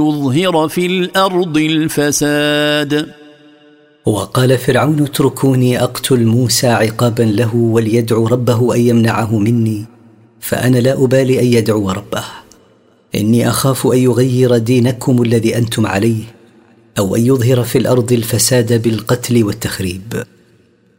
يظهر في الأرض الفساد. وقال فرعون اتركوني أقتل موسى عقابا له وليدعو ربه أن يمنعه مني، فأنا لا أبالي أن يدعو ربه، إني أخاف أن يغير دينكم الذي أنتم عليه، أو أن يظهر في الأرض الفساد بالقتل والتخريب.